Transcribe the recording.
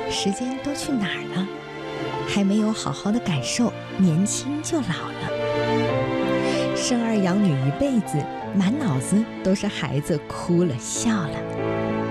时间都去哪儿了？还没有好好的感受年轻就老了。生儿养女一辈子，满脑子都是孩子哭了笑了。